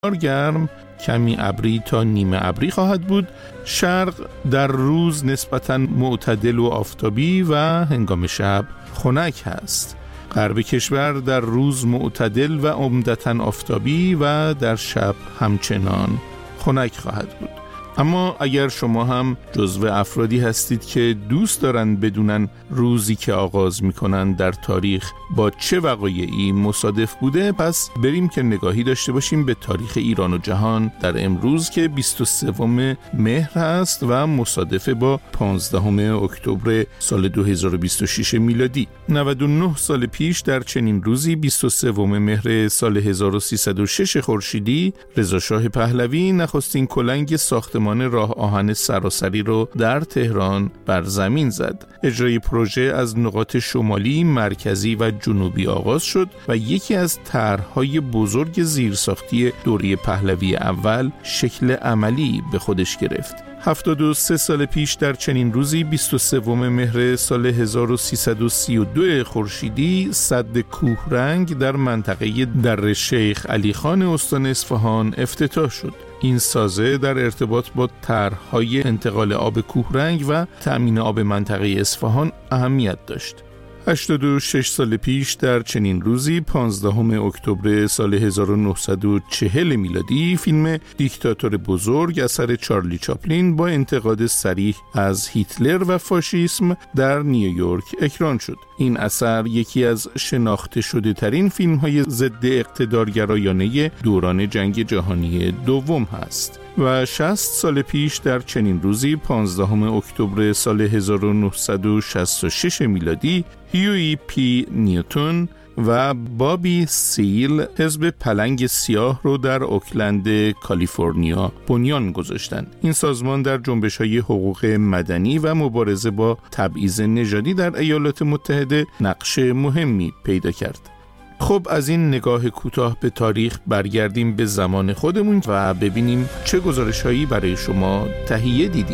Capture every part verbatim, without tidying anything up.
گرم، کمی ابری تا نیمه ابری خواهد بود. شرق در روز نسبتاً معتدل و آفتابی و هنگام شب خنک است. غرب کشور در روز معتدل و عمدتاً آفتابی و در شب همچنان خنک خواهد بود. اما اگر شما هم جزو افرادی هستید که دوست دارن بدونن روزی که آغاز میکنن در تاریخ با چه وقایعی مصادف بوده، پس بریم که نگاهی داشته باشیم به تاریخ ایران و جهان در امروز که بیست و سوم مهر هست و مصادف با پانزدهم اکتبر سال دو هزار و بیست و شش میلادی. نود و نه سال پیش در چنین روزی بیست و سوم مهر سال هزار و سیصد و شش خورشیدی، رضا شاه پهلوی نخستین کلنگ ساختمان راه آهن سراسری رو در تهران بر زمین زد. اجرای پروژه از نقاط شمالی، مرکزی و جنوبی آغاز شد و یکی از طرح‌های بزرگ زیرساختی دوره پهلوی اول شکل عملی به خودش گرفت. هفتاد و سه سال پیش در چنین روزی بیست و سوم مهر سال هزار و سیصد و سی و دو خورشیدی، سد کوهرنگ در منطقه دره شیخ علی خان استان اصفهان افتتاح شد. این سازه در ارتباط با طرح‌های انتقال آب کوهرنگ و تأمین آب منطقه اصفهان اهمیت داشت. هشتاد و شش سال پیش در چنین روزی پانزدهم اکتبر سال هزار و نهصد و چهل میلادی فیلم دیکتاتور بزرگ اثر چارلی چاپلین با انتقاد صریح از هیتلر و فاشیسم در نیویورک اکران شد. این اثر یکی از شناخته شده ترین فیلم های ضد اقتدارگرایانه دوران جنگ جهانی دوم هست. و شصت سال پیش در چنین روزی پانزدهم اکتبر سال هزار و نهصد و شصت و شش میلادی هیوی پی نیوتن و بابی سیل حزب پلنگ سیاه رو در اوکلند کالیفرنیا بنیان گذاشتند. این سازمان در جنبش‌های حقوق مدنی و مبارزه با تبعیض نژادی در ایالات متحده نقش مهمی پیدا کرد. خب از این نگاه کوتاه به تاریخ برگردیم به زمان خودمون و ببینیم چه گزارش‌هایی برای شما تهیه دیدیم.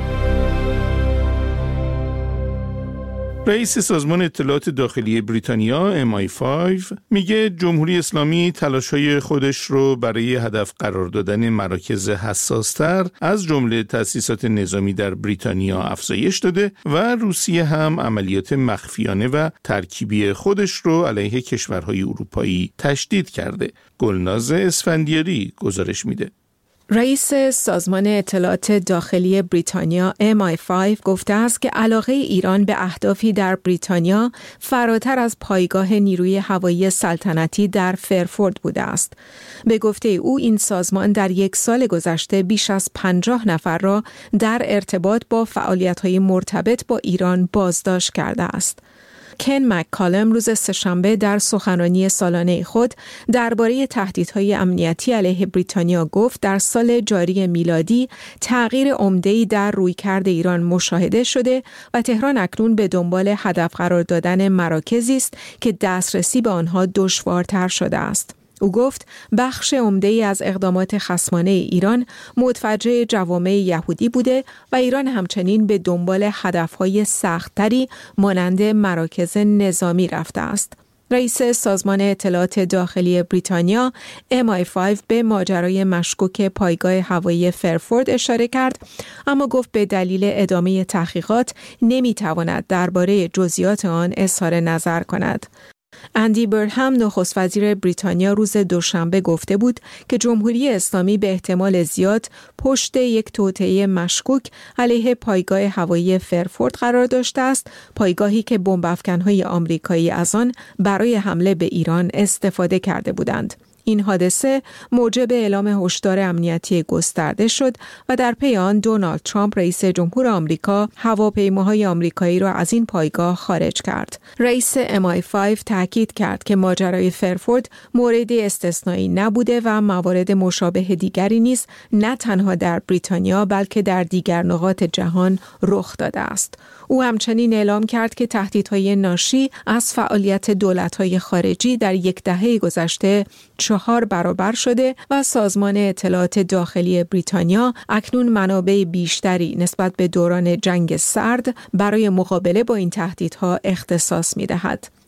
رئیس سازمان اطلاعات داخلی بریتانیا ام آی پنج میگه جمهوری اسلامی تلاش‌های خودش رو برای هدف قرار دادن مراکز حساس‌تر از جمله تأسیسات نظامی در بریتانیا افزایش داده و روسیه هم عملیات مخفیانه و ترکیبی خودش رو علیه کشورهای اروپایی تشدید کرده. گلناز اسفندیاری گزارش میده. رئیس سازمان اطلاعات داخلی بریتانیا ام آی پنج گفته است که علاقه ایران به اهدافی در بریتانیا فراتر از پایگاه نیروی هوایی سلطنتی در فرفورد بوده است. به گفته او این سازمان در یک سال گذشته بیش از پنجاه نفر را در ارتباط با فعالیت‌های مرتبط با ایران بازداشت کرده است. کن مک‌کالم روز سه‌شنبه در سخنرانی سالانه خود درباره تهدیدهای امنیتی علیه بریتانیا گفت در سال جاری میلادی تغییر عمده‌ای در رویکرد ایران مشاهده شده و تهران اکنون به دنبال هدف قرار دادن مراکزی است که دسترسی به آنها دشوارتر شده است. او گفت بخش عمده‌ای از اقدامات خصمانه ایران متوجه جوامع یهودی بوده و ایران همچنین به دنبال هدف‌های سخت‌تری مانند مراکز نظامی رفته است. رئیس سازمان اطلاعات داخلی بریتانیا ام آی پنج به ماجرای مشکوک پایگاه هوایی فرفورد اشاره کرد، اما گفت به دلیل ادامه تحقیقات نمی‌تواند درباره جزئیات آن اظهار نظر کند. اندی برهم نخست وزیر بریتانیا روز دوشنبه گفته بود که جمهوری اسلامی به احتمال زیاد پشت یک توطئه مشکوک علیه پایگاه هوایی فرفورد قرار داشته است، پایگاهی که بمب‌افکن‌های آمریکایی از آن برای حمله به ایران استفاده کرده بودند. این حادثه موجب اعلام هشدار امنیتی گسترده شد و در پی آن دونالد ترامپ رئیس جمهور آمریکا هواپیماهای آمریکایی را از این پایگاه خارج کرد. رئیس ام آی پنج تاکید کرد که ماجرای فرفورد مورد استثنایی نبوده و موارد مشابه دیگری نیز نه تنها در بریتانیا بلکه در دیگر نقاط جهان رخ داده است. او همچنین اعلام کرد که تهدیدهای ناشی از فعالیت دولت‌های خارجی در یک دهه گذشته چهار برابر شده و سازمان اطلاعات داخلی بریتانیا اکنون منابع بیشتری نسبت به دوران جنگ سرد برای مقابله با این تهدیدها اختصاص می‌دهد.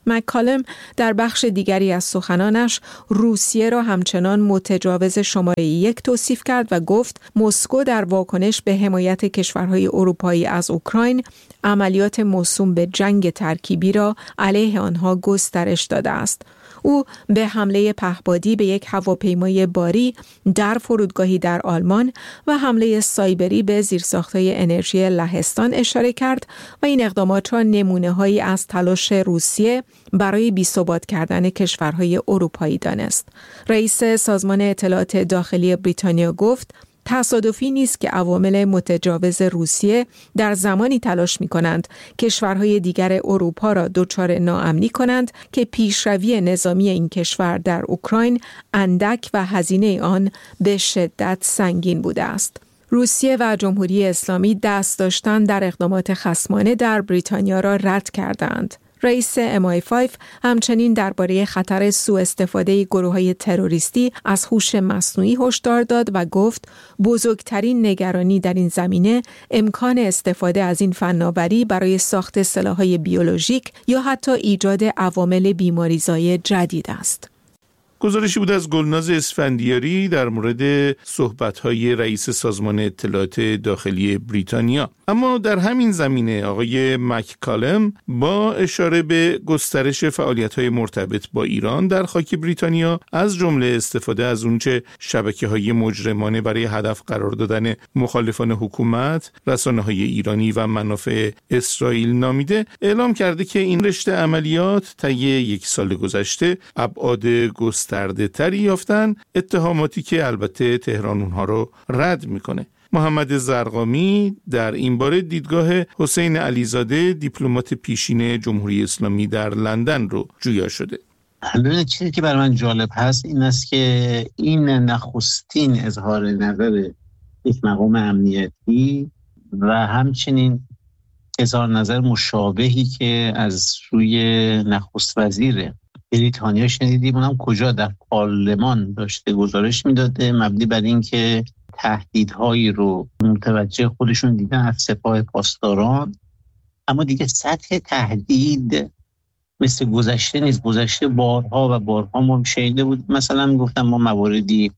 مک‌کالم در بخش دیگری از سخنانش روسیه را همچنان متجاوز شماره یک توصیف کرد و گفت مسکو در واکنش به حمایت کشورهای اروپایی از اوکراین عملیات موسوم به جنگ ترکیبی را علیه آنها گسترش داده است. او به حمله پهپادی به یک هواپیمای باری در فرودگاهی در آلمان و حمله سایبری به زیرساخت‌های انرژی لهستان اشاره کرد و این اقدامات را نمونه‌هایی از تلاش روسیه برای بی‌ثبات کردن کشورهای اروپایی دانست. رئیس سازمان اطلاعات داخلی بریتانیا گفت تصادفی نیست که عوامل متجاوز روسیه در زمانی تلاش می‌کنند کشورهای دیگر اروپا را دچار ناامنی کنند که پیشروی نظامی این کشور در اوکراین اندک و هزینه آن به شدت سنگین بوده است. روسیه و جمهوری اسلامی دست داشتن در اقدامات خصمانه در بریتانیا را رد کردند. رئیس ام آی پنج همچنین درباره خطر سوء استفاده گروه‌های تروریستی از هوش مصنوعی هشدار داد و گفت بزرگترین نگرانی در این زمینه امکان استفاده از این فناوری برای ساخت سلاح‌های بیولوژیک یا حتی ایجاد عوامل بیماریزای جدید است. گزارشی بود از گلناز اسفندیاری در مورد صحبت‌های رئیس سازمان اطلاعات داخلی بریتانیا. اما در همین زمینه آقای مک‌کالم با اشاره به گسترش فعالیت‌های مرتبط با ایران در خاک بریتانیا از جمله استفاده از اونچه شبکه‌های مجرمانه برای هدف قرار دادن مخالفان حکومت، رسانه‌های ایرانی و منافع اسرائیل نامیده، اعلام کرده که این رشته عملیات طی یک سال گذشته ابعاد گسترده تری یافتن، اتهاماتی که البته تهران اونها رو رد میکنه. محمد زرقامی در این باره دیدگاه حسین علیزاده دیپلمات پیشین جمهوری اسلامی در لندن رو جویا شده. ببینید چیزی که برای من جالب هست این است که این نخستین اظهار نظر یک مقام امنیتی و همچنین اظهار نظر مشابهی که از سوی نخست وزیر بریتانیا شنیدیم، اونم کجا در پارلمان داشته گزارش میداده مبنی بر این که تهدیدهایی رو متوجه خودشون دیدن از سپاه پاسداران، اما دیگه سطح تهدید مثل گذشته نیست. گذشته بارها و بارها ما شنیده بود، مثلا گفتم ما مواردی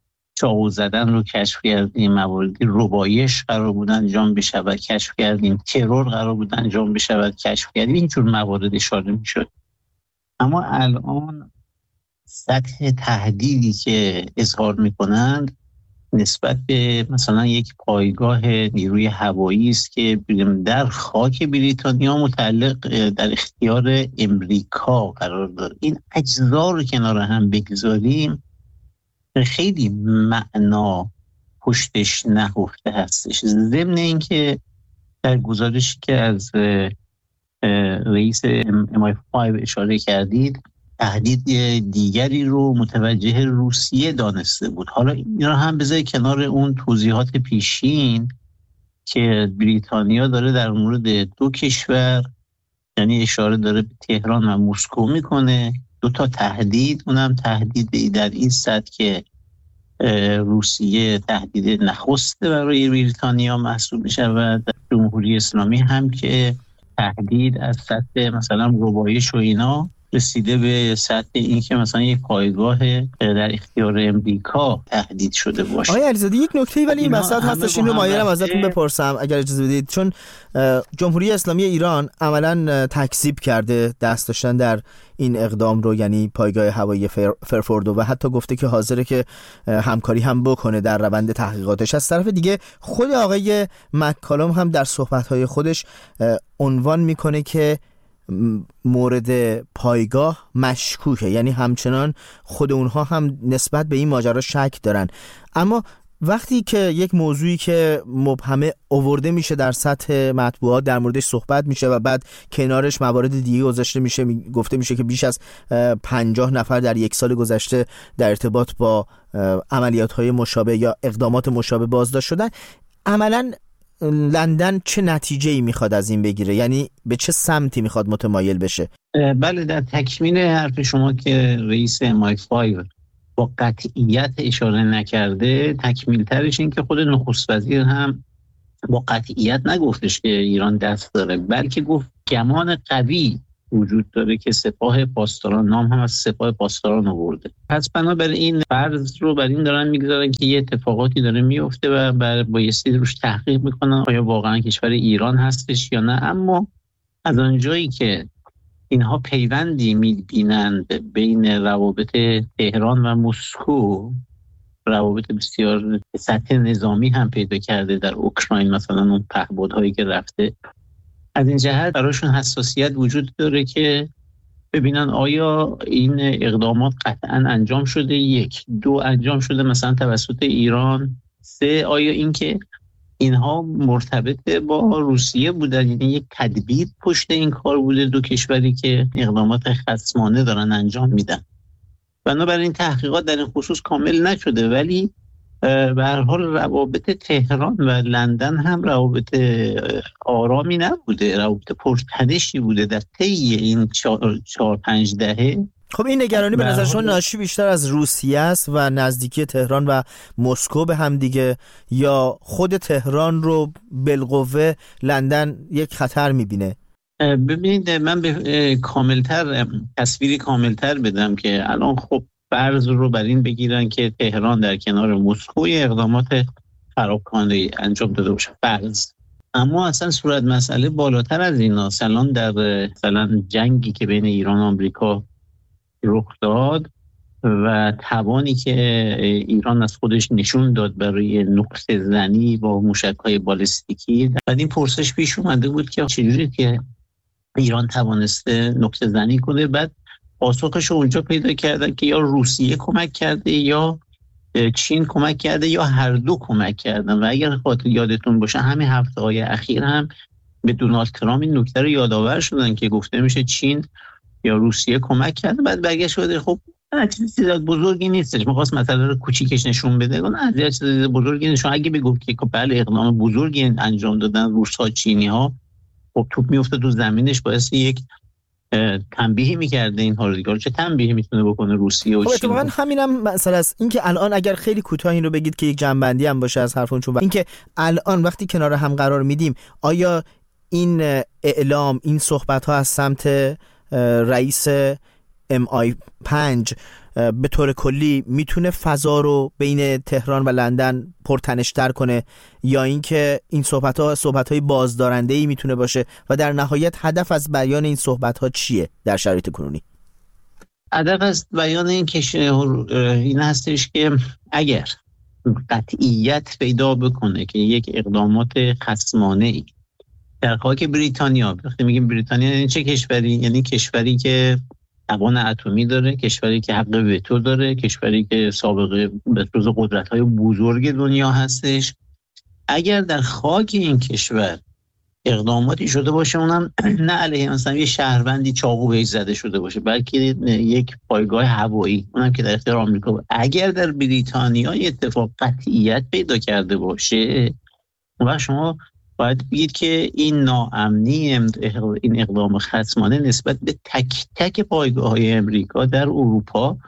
چاقو زدن رو کشف کردیم، مواردی ربایش قرار بود انجام بشود کشف کردیم، ترور قرار بود انجام بشود کشف کردیم، اینجور موارد اشاره میشد. اما الان سطح تهدیدی که اظهار میکنند نسبت به مثلا یک پایگاه نیروی هوایی است که در خاک بریتانیا متعلق در اختیار امریکا قرار داره. این اجزا رو کنار هم بگذاریم خیلی معنا پشتش نهفته هستش. ضمن این که در گزارشی که از رئیس ام آی پنج اشاره کردید تهدید دیگری رو متوجه روسیه دانسته بود. حالا این رو هم بذاری کنار اون توضیحات پیشین که بریتانیا داره در مورد دو کشور، یعنی اشاره داره به تهران و مسکو میکنه، دو تا تهدید، اونم تهدید در این سطح که روسیه تهدید نخسته برای بریتانیا محسوب میشه و جمهوری اسلامی هم که تهدید از سطح مثلا ربایش و اینا رسیده به سطح این که مثلا یک پایگاه در اختیار امریکا تهدید شده باشه. آقای علیزاده یک نکته ولی این وسط هستش، اینو مایلم ازتون بپرسم اگر اجازه بدید، چون جمهوری اسلامی ایران عملاً تکذیب کرده دست داشتن در این اقدام رو، یعنی پایگاه هوایی فرفوردو، و حتی گفته که حاضره که همکاری هم بکنه در روند تحقیقاتش. از طرف دیگه خود آقای مک‌کالم هم در صحبت‌های خودش عنوان میکنه که مورد پایگاه مشکوکه، یعنی همچنان خود اونها هم نسبت به این ماجرا شک دارن. اما وقتی که یک موضوعی که مبهمه آورده میشه در سطح مطبوعات در موردش صحبت میشه و بعد کنارش موارد دیگه گذاشته میشه، گفته میشه که بیش از پنجاه نفر در یک سال گذشته در ارتباط با عملیات‌های مشابه یا اقدامات مشابه بازداشت شدن، عملاً لندن چه نتیجه‌ای میخواد از این بگیره؟ یعنی به چه سمتی میخواد متمایل بشه؟ بله، در تکمیل حرف شما که رئیس ام آی پنج با قطعیت اشاره نکرده، تکمیل ترش این که خود نخست وزیر هم با قطعیت نگفتش که ایران دست داره، بلکه گفت گمان قوی وجود داره که سپاه پاسداران، نام هم از سپاه پاسداران آورده. پس بنابراین این فرض رو بر این دارن میگذارن که یه اتفاقاتی داره میفته و بر بایستی روش تحقیق میکنن آیا واقعا کشور ایران هستش یا نه. اما از آنجایی که اینها پیوندی میبینند بین روابط تهران و مسکو، روابط بسیار سطح نظامی هم پیدا کرده در اوکراین، مثلا اون پهپادهایی که رفته، از این جهت براشون حساسیت وجود داره که ببینن آیا این اقدامات قطعا انجام شده، یک دو انجام شده مثلا توسط ایران، سه آیا این که اینها مرتبط با روسیه بودن، یعنی یک تدبیر پشت این کار بوده دو کشوری که اقدامات خصمانه دارن انجام میدن. بنابراین تحقیقات در این خصوص کامل نشده، ولی به هر حال روابط تهران و لندن هم روابط آرامی نبوده، روابط پرتنشی بوده در طی این چهار, چهار پنج دهه. خب این نگرانی به نظر شما ناشی بیشتر از روسیه است و نزدیکی تهران و مسکو به هم دیگه، یا خود تهران رو بالقوه لندن یک خطر میبینه؟ ببینید من به کاملتر تصویری کاملتر بدم که الان خب فرض رو بر این بگیرن که تهران در کنار مسکو اقدامات خرابکاری انجام داده باشه، فرض. اما اصلا صورت مسئله بالاتر از اینا. الان در مثلا جنگی که بین ایران و آمریکا رخ داد و توانی که ایران از خودش نشون داد برای نقطه زنی با موشک‌های بالستیکی، بعد این پرسش پیش اومده بود که چجوری که ایران توانسته نقطه زنی کنه. بعد پاسخش رو اونجا پیدا کردن که یا روسیه کمک کرده یا چین کمک کرده یا هر دو کمک کردن. و اگر خاطر یادتون باشه همین هفته‌های اخیر هم به دونالد ترامپ این نکته رو یادآور شدن که گفته میشه چین یا روسیه کمک کرده. بعد برگشت شده خب نه چیزی بزرگی نیستش، می‌خواست مسئله رو کوچیکش نشون بده. نه چیزی بزرگی نشون، اگه بگفت که بله اقدام بزرگی انجام دادن روس‌ها چینی‌ها، خب توپ میفته تو زمینش، باعث یک تنبیهی می‌کرده اینها رو دیگه. چه تنبیهی میتونه بکنه روسیه و چین؟ خب اتفاقا همینم مسئله است. این که الان اگر خیلی کوتاه این رو بگید که یک جنبندی هم باشه از حرفون، چون این که الان وقتی کنار هم قرار میدیم، آیا این اعلام، این صحبت‌ها از سمت رئیس ام آی پنج به طور کلی میتونه فضا رو بین تهران و لندن پرتنش‌تر کنه، یا اینکه این صحبت‌ها صحبت‌های بازدارنده‌ای میتونه باشه و در نهایت هدف از بیان این صحبت‌ها چیه در شرایط کنونی؟ هدف از بیان این که این هستش که اگر قطعیت پیدا بکنه که یک اقدامات خصمانه‌ای در خاک بریتانیا، وقتی میگیم بریتانیا یعنی چه کشوری؟ یعنی کشوری که توان اتمی داره، کشوری که حق وتو داره، کشوری که سابقه به جزو قدرت‌های بزرگ دنیا هستش. اگر در خاک این کشور اقداماتی شده باشه، اونم نه علیه مثلا یه شهروندی چاقو بهش زده شده باشه، بلکه یک پایگاه هوایی، اونم که در اختیار آمریکا باشه، اگر در بریتانیا اتفاق قطعیت پیدا کرده باشه، و شما باید بگید که این ناامنی، این اقدام خصمانه نسبت به تک تک پایگاه‌های امریکا در اروپا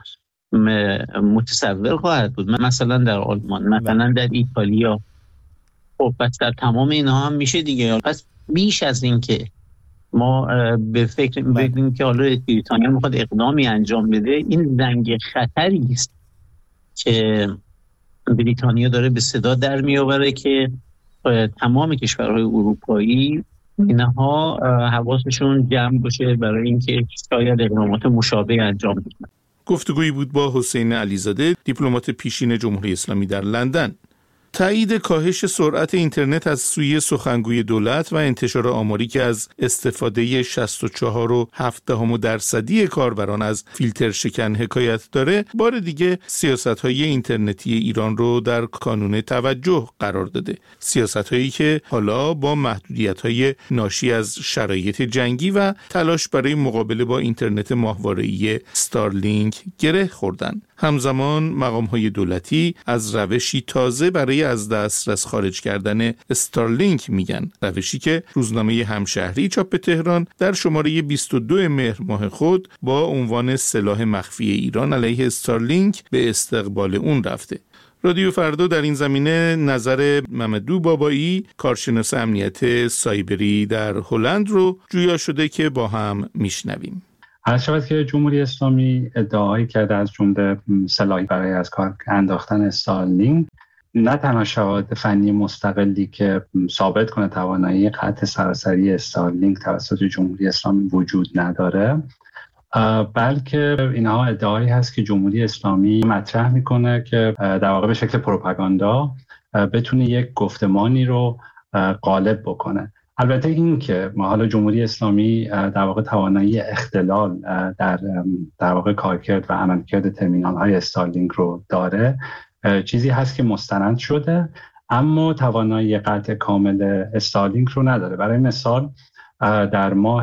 متصور خواهد بود. مثلا در آلمان، مثلا در ایتالیا. خب پس در تمام اینها هم میشه دیگه. پس بیش از این که ما به فکر بگیم که حالا بریتانیا میخواد اقدامی انجام بده، این زنگ خطری است که بریتانیا داره به صدا در میآوره که تمام کشورهای اروپایی اینها حواسشون جمع باشه برای اینکه شاید اقدامات مشابه انجام بدن. گفتگویی بود با حسین علیزاده، دیپلمات پیشین جمهوری اسلامی در لندن. تایید کاهش سرعت اینترنت از سوی سخنگوی دولت و انتشار آماری که از استفاده شصت و چهار و هفت دهم درصدی کاربران از فیلتر شکن حکایت داره، بار دیگه سیاست‌های اینترنتی ایران رو در کانون توجه قرار داده. سیاست‌هایی که حالا با محدودیت‌های ناشی از شرایط جنگی و تلاش برای مقابله با اینترنت ماهواره‌ای استارلینک گره خوردن. همزمان مقام‌های دولتی از روشی تازه برای از دسترس خارج کردن استارلینک میگن، روشی که روزنامه همشهری چاپ تهران در شماره بیست و دو مهر ماه خود با عنوان سلاح مخفی ایران علیه استارلینک به استقبال اون رفته. رادیو فردا در این زمینه نظر ممدو بابایی، کارشناس امنیت سایبری در هلند رو جویا شده که با هم میشنویم. هر شود که جمهوری اسلامی ادعایی کرده از جمله سلاحی برای از کار انداختن استارلینک، نه تنها شواهد فنی مستقلی که ثابت کنه توانایی قطع سراسری استارلینک توسط جمهوری اسلامی وجود نداره، بلکه اینها ادعایی هست که جمهوری اسلامی مطرح میکنه که در واقع به شکل پروپاگاندا بتونه یک گفتمانی رو غالب بکنه. البته این که ما حالا جمهوری اسلامی در واقع توانایی اختلال در در واقع کارکرد و عملکرد ترمینال‌های استارلینک رو داره چیزی هست که مستند شده، اما توانایی قطع کامل استارلینک رو نداره. برای مثال در ماه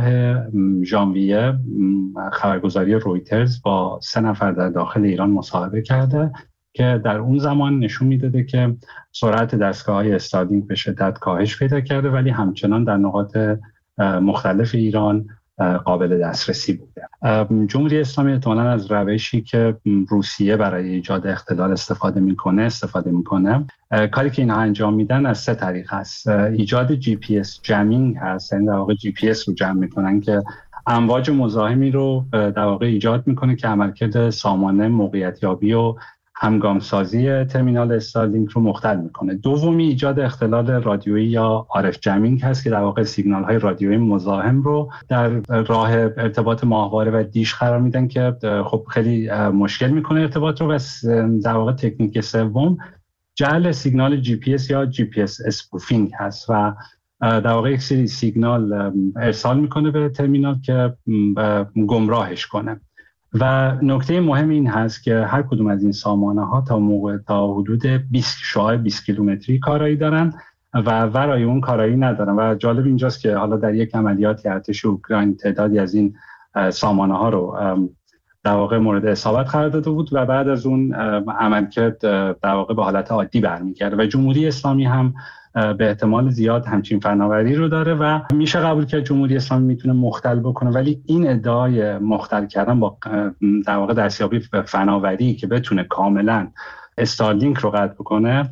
ژانویه خبرگزاری رویترز با سه نفر در داخل ایران مصاحبه کرده که در اون زمان نشون میداده که سرعت دستگاه‌های استارلینک به شدت کاهش پیدا کرده، ولی همچنان در نقاط مختلف ایران قابل دسترسی بوده. جمهوری اسلامی احتمالاً از روشی که روسیه برای ایجاد اختلال استفاده میکنه استفاده میکنه. کاری که اینها انجام میدن از سه طریق هست. ایجاد جی پی اس جمینگ هست، یعنی در واقع جی پی اس رو جمع میکنن که امواج مزاحمی رو در واقع ایجاد میکنه که عملکرد سامانه موقعیت‌یابی و همگامسازی ترمینال استارلینک رو مختل میکنه. دومی ایجاد اختلال رادیویی یا آر اف جمینگ هست که در واقع سیگنال های رادیویی مزاحم رو در راه ارتباط ماهواره و دیش قرار میدن که خب خیلی مشکل میکنه ارتباط رو. و در واقع تکنیک سوم جعل سیگنال جی پی اس یا جی پی اس اسپوفینگ هست و در واقع یک سری سیگنال ارسال میکنه به ترمینال که گمراهش کنه. و نکته مهم این هست که هر کدوم از این سامانه ها تا موقع تا حدود بیست شعاع بیست کیلومتری کارایی دارن و ورای اون کارایی ندارن. و جالب اینجاست که حالا در یک عملیات ارتش اوکراین تعدادی از این سامانه ها رو در واقع مورد اصابت قرار داده بود و بعد از اون عملکرد در واقع به حالت عادی برمیگرده. و جمهوری اسلامی هم به احتمال زیاد همچین فناوری رو داره و میشه قبول کرد جمهوری اسلامی میتونه مختل بکنه، ولی این ادعای مختل کردن با در واقع دستیابی به فناوری که بتونه کاملا استارلینک رو قطع بکنه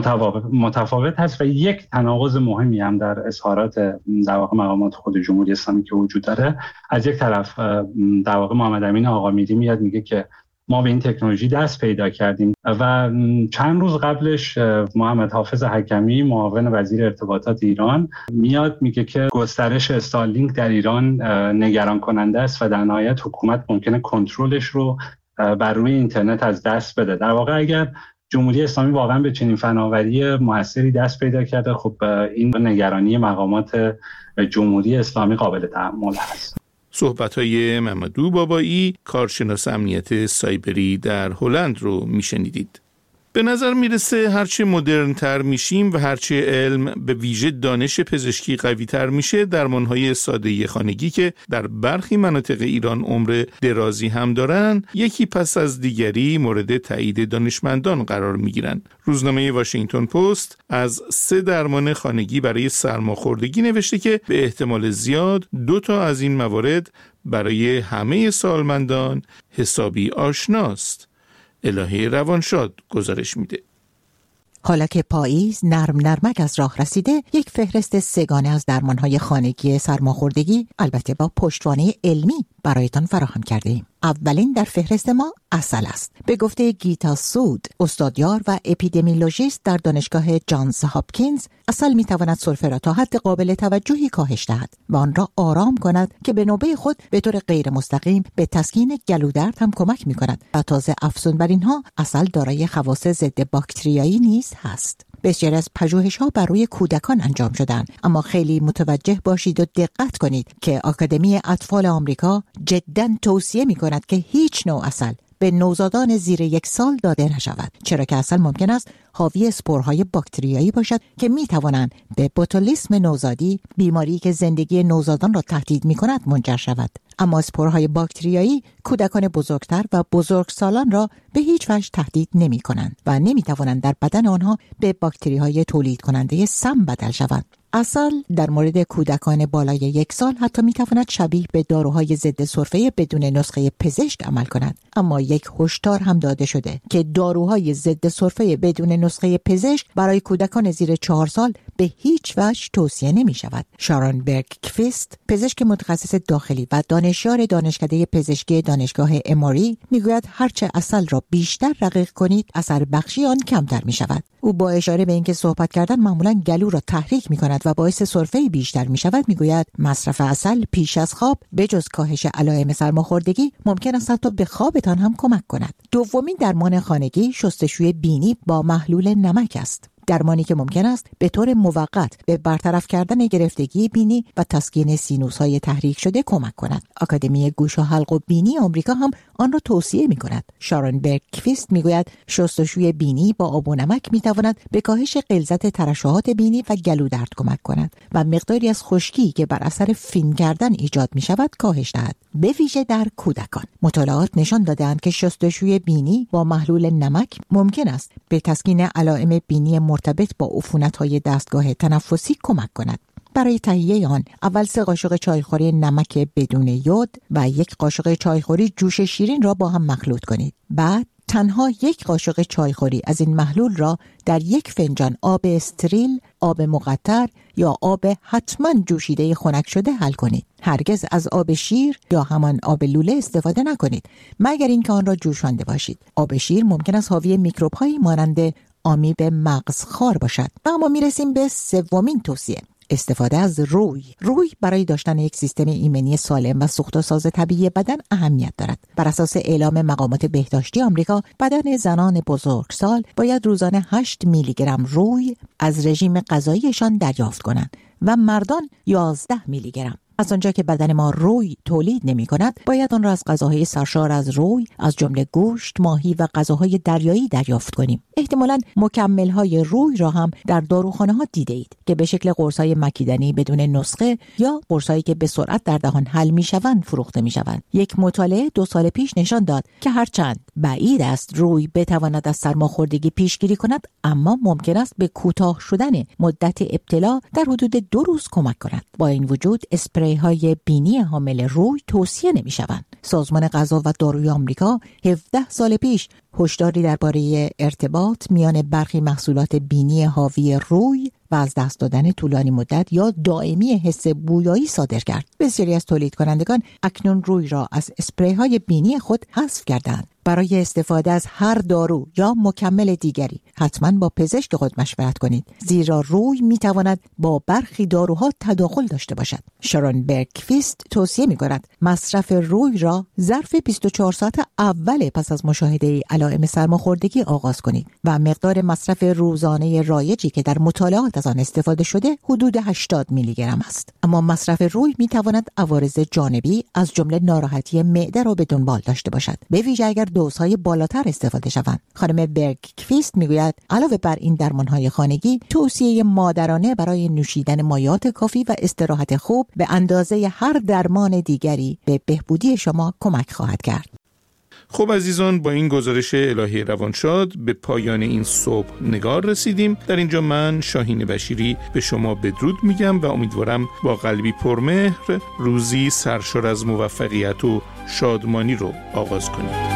متفاوت هست. و یک تناقض مهمی هم در اظهارات در واقع مقامات خود جمهوری اسلامی که وجود داره، از یک طرف در واقع محمد امین آقامیری میاد میگه که ما به این تکنولوژی دست پیدا کردیم و چند روز قبلش محمد حافظ حکمی معاون وزیر ارتباطات ایران میاد میگه که گسترش استارلینک در ایران نگران کننده است و در نهایت حکومت ممکنه کنترلش رو بر روی اینترنت از دست بده. در واقع اگر جمهوری اسلامی واقعا به چنین فناوری موثری دست پیدا کرده، خب این نگرانی مقامات جمهوری اسلامی قابل تحمل هست. صحبت‌های ممدو بابایی، کارشناس امنیت سایبری در هلند رو میشنیدید. به نظر میرسه هرچی مدرن تر میشیم و هرچی علم به ویژه دانش پزشکی قوی تر میشه، درمانهای ساده خانگی که در برخی مناطق ایران عمر درازی هم دارن، یکی پس از دیگری مورد تایید دانشمندان قرار میگیرن. روزنامه واشنگتن پست از سه درمان خانگی برای سرماخوردگی نوشته که به احتمال زیاد دو تا از این موارد برای همه سالمندان حسابی آشناست. الهه روانشاد گزارش میده. حالا که پاییز نرم نرمک از راه رسیده، یک فهرست سگانه از درمانهای خانگی سرماخوردگی البته با پشتوانه علمی برایتان فراهم کرده ایم. اولین در فهرست ما عسل است. به گفته گیتا سود، استادیار و اپیدمیولوژیست در دانشگاه جانز هاپکینز، عسل میتواند سرفه را تا حد قابل توجهی کاهش دهد و آن را آرام کند که به نوبه خود به طور غیر مستقیم به تسکین گلودرد هم کمک میکند. و تازه افزون بر اینها، عسل دارای خواص ضد باکتریایی نیز هست. بسیاری از پژوهش‌ها بر روی کودکان انجام شدند، اما خیلی متوجه باشید و دقت کنید که آکادمی اطفال آمریکا جداً توصیه می‌کند که هیچ نوع عسل به نوزادان زیر یک سال داده نشود، چرا که عسل ممکن است حاوی اسپورهای باکتریایی باشد که می‌توانند به بوتولیسم نوزادی، بیماری که زندگی نوزادان را تهدید می‌کند، منجر شود. اما اسپورهای باکتریایی کودکان بزرگتر و بزرگسالان را به هیچ وجه تهدید نمی‌کنند و نمی‌توانند در بدن آنها به باکتری‌های تولید کننده سم بدل شوند. عسل در مورد کودکان بالای یک سال حتی میتواند شبیه به داروهای ضد سرفه بدون نسخه پزشک عمل کند، اما یک هشدار هم داده شده که داروهای ضد سرفه بدون نسخه پزشک برای کودکان زیر چهار سال به هیچ وجه توصیه نمی شود. شارون برگکویست، پزشک متخصص داخلی و دانشیار دانشکده پزشکی دانشگاه اموری، میگوید هرچه عسل را بیشتر رقیق کنید، اثر بخشی آن کمتر می شود. او با اشاره به اینکه صحبت کردن معمولا گلو را تحریک می کند و باعث سرفه بیشتر می شود، میگوید مصرف عسل پیش از خواب به جز کاهش علائم سرماخوردگی ممکن است حتی به خوابتان هم کمک کند. دومین درمان خانگی شستشوی بینی با محلول نمک است. درمانی که ممکن است به طور موقت به برطرف کردن گرفتگی بینی و تسکین سینوس‌های تحریک شده کمک کند. آکادمی گوش و حلق و بینی آمریکا هم آن را توصیه می کند. شارون برگکویست میگوید شستشوی بینی با آب و نمک می تواند به کاهش غلظت ترشحات بینی و گلو درد کمک کند و مقداری از خشکی که بر اثر فین کردن ایجاد می شود کاهش دهد، به ویژه در کودکان. مطالعات نشان داده‌اند که شستشوی بینی با محلول نمک ممکن است به تسکین علائم بینی مرتبط با عفونت‌های دستگاه تنفسی کمک کند. برای تهیه آن اول سه قاشق چایخوری نمک بدون یود و یک قاشق چایخوری جوش شیرین را با هم مخلوط کنید. بعد تنها یک قاشق چایخوری از این محلول را در یک فنجان آب استریل، آب مقطر یا آب حتما جوشیده خنک شده حل کنید. هرگز از آب شیر یا همان آب لوله استفاده نکنید مگر اینکه آن را جوشانده باشید. آب شیر ممکن است حاوی میکروب‌هایی مانند آمیب مغزخوار باشد. و اما میرسیم به سومین توصیه: استفاده از روی. روی برای داشتن یک سیستم ایمنی سالم و سوخت و ساز طبیعی بدن اهمیت دارد. بر اساس اعلام مقامات بهداشتی آمریکا، بدن زنان بزرگسال باید روزانه هشت میلی گرم روی از رژیم غذاییشان دریافت کنند و مردان یازده میلی گرم. از آنجا که بدن ما روی تولید نمی کند، باید آن را از غذاهای سرشار از روی از جمله گوشت، ماهی و غذاهای دریایی دریافت کنیم. احتمالاً مکمل‌های روی را هم در داروخانه ها دیده اید که به شکل قرص‌های مکیدنی بدون نسخه یا قرص‌هایی که به سرعت در دهان حل می‌شوند فروخته می‌شوند. یک مطالعه دو سال پیش نشان داد که هرچند بعید است روی بتواند از سرماخوردگی پیشگیری کند، اما ممکن است به کوتاه شدن مدت ابتلا در حدود دو روز کمک کند. با این وجود اسپری های بینی حامل روی توصیه نمی شوند. سازمان غذا و داروی آمریکا هفده سال پیش هشداری درباره ارتباط میان برخی محصولات بینی حاوی روی و از دست دادن طولانی مدت یا دائمی حس بویایی صادر کرد. بسیاری از تولید کنندگان اکنون روی را از اسپری های بینی خود حذف کردند. برای استفاده از هر دارو یا مکمل دیگری حتما با پزشک خود مشورت کنید، زیرا روی میتواند با برخی داروها تداخل داشته باشد. شارون برگکویست توصیه می‌کند مصرف روی را ظرف بیست و چهار ساعت اول پس از مشاهده علائم سرماخوردگی آغاز کنید و مقدار مصرف روزانه رایجی که در مطالعات از آن استفاده شده حدود هشتاد میلی گرم است. اما مصرف روی میتواند عوارض جانبی از جمله ناراحتی معده را به دنبال داشته باشد، به ویژه اگر دوزهای بالاتر استفاده شوند. خانم برگکویست میگوید علاوه بر این درمانهای خانگی، توصیه مادرانه برای نوشیدن مایعات کافی و استراحت خوب به اندازه هر درمان دیگری به بهبودی شما کمک خواهد کرد. خب عزیزان، با این گزارش الهی روانشاد به پایان این صبح نگار رسیدیم. در اینجا من شاهین بشیری به شما بدرود میگم و امیدوارم با قلبی پرمهر روزی سرشار از موفقیت و شادمانی رو آغاز کنید.